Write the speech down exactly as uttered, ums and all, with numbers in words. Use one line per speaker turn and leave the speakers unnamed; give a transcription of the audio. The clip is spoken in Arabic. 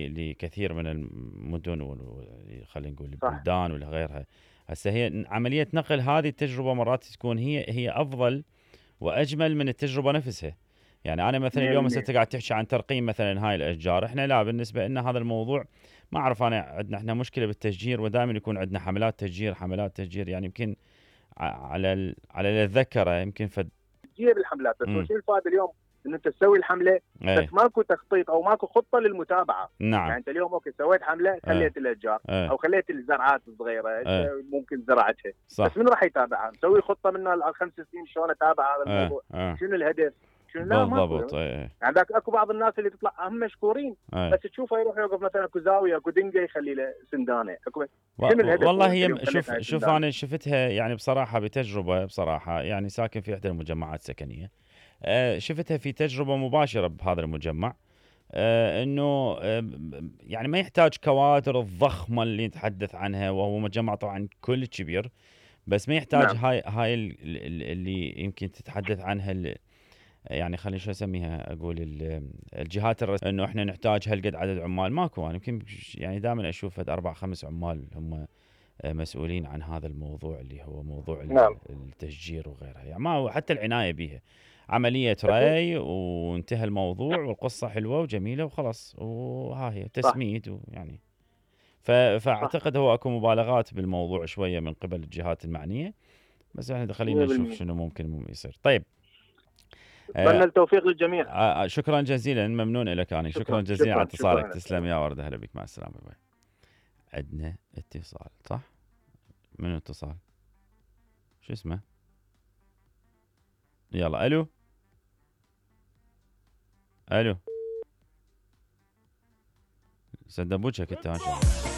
لكثير من المدن وال خلينا نقول
صح.
البلدان ولا غيرها. هسه هي عملية نقل هذه التجربة مرات تكون هي هي أفضل وأجمل من التجربة نفسها. يعني أنا مثلًا اليوم هسه أنت قاعد تحكي عن ترقيم مثلًا هاي الأشجار، إحنا لا بالنسبة لنا هذا الموضوع ما أعرف أنا عندنا إحنا مشكلة بالتشجير، ودائمًا يكون عندنا حملات تشجير، حملات تشجير يعني يمكن ع على ال على اللي أتذكره يمكن فد
تشجير الحملات، بس هو
إمم.
شو الفائدة اليوم إن أنت تسوي الحملة بس
إيه.
ماكو تخطيط أو ماكو خطة للمتابعة.
نعم.
يعني أنت اليوم أوكي سويت حملة
إيه.
خليت الأشجار
إيه.
أو خليت الزرعات الصغيرة
إيه.
ممكن زراعتها،
صح.
بس من راح يتابعها؟ مسوي خطة من الخمس سنين شلون أتابع هذا
إيه.
الموضوع؟
إيه.
شنو الهدف؟ شنو لا ماكو.
بالضبط. إيه.
يعني ذاك اكو بعض الناس اللي تطلع هم مشكورين
إيه.
بس تشوفه يروح يوقف مثلا اكو زاويه اكو دنقه يخلي له سندانه اكو.
و
شنو الهدف؟
والله
هو أنت
هي
اليوم
م
خليت
شوف
هاي
شوف
السندانه.
أنا شفتها يعني بصراحة بتجربة بصراحة، يعني ساكن في إحدى المجمعات السكنية، آآ شفتها في تجربة مباشرة بهذا المجمع، آآ إنه آمم يعني ما يحتاج كوادر الضخمة اللي نتحدث عنها، وهو مجمع طبعًا كلش كبير، بس ما يحتاج
نعم
هاي هاي ال ال اللي يمكن تتحدث عنها ال يعني خليني شو اسميها اقول ال- الجهات الرس... انه احنا نحتاج هالقد عدد عمال ماكو. انا يمكن يعني دائما اشوف هاد اربع خمس عمال هم مسؤولين عن هذا الموضوع اللي هو موضوع
نعم
التشجير وغيرها، يعني ما حتى العنايه بها عمليه
أكيد.
ري وانتهى الموضوع والقصه حلوه وجميله وخلاص، وها هي
صح
تسميد ويعني ف...
صح
فاعتقد هو اكو مبالغات بالموضوع شويه من قبل الجهات المعنيه، بس احنا خلينا نشوف
مية بالمية.
شنو ممكن يصير. طيب
اتمنى
آه،
التوفيق للجميع.
آه، شكرا جزيلا، ممنون لك أنا، شكرا
شكرا
جزيلا على
شكرا
اتصالك،
شكرا.
تسلم يا ورد، هلا بك، مع السلامة. باي. عندنا اتصال صح؟ من اتصال شو اسمه؟ يلا الو الو سدبوجك انت ما شاء الله.